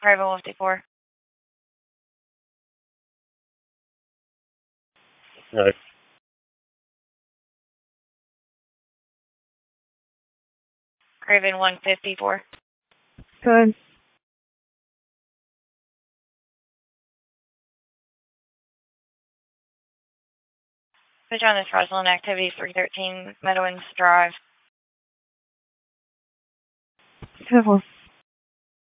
Craven 154. No. Craven 154. Good. Put you on this Rosalind activity 313 Meadowlands Drive. 204.